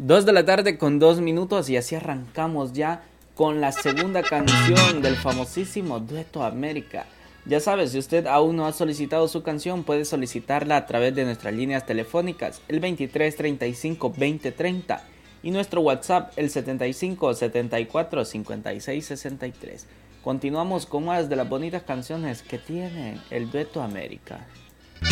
2 de la tarde con 2 minutos y así arrancamos ya con la segunda canción del famosísimo Dueto América. Ya sabes, si usted aún no ha solicitado su canción, puede solicitarla a través de nuestras líneas telefónicas, el 23 35 20 30 y nuestro WhatsApp, el 75 74 56 63. Continuamos con más de las bonitas canciones que tiene el Dueto América.